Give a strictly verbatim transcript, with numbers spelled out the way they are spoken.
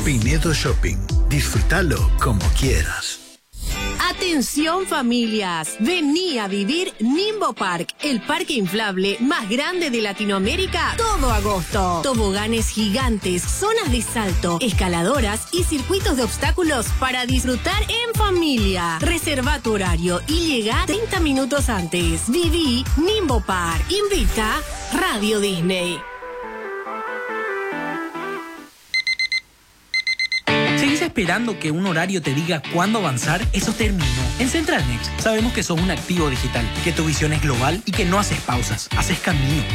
Pinedo Shopping. Disfrútalo como quieras. Atención familias, vení a vivir Nimbo Park, el parque inflable más grande de Latinoamérica, todo agosto. Toboganes gigantes, zonas de salto, escaladoras y circuitos de obstáculos para disfrutar en familia. Reserva tu horario y llega treinta minutos antes. Viví Nimbo Park. Invita Radio Disney. ¿Seguís esperando que un horario te diga cuándo avanzar? Eso terminó. En Central Next sabemos que sos un activo digital, que tu visión es global y que no haces pausas, haces camino.